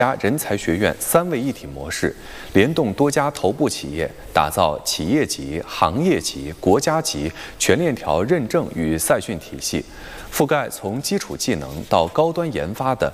家人才学院三位一体模式，联动多家头部企业，打造企业级、行业级、国家级全链条认证与赛训体系，覆盖从基础技能到高端研发的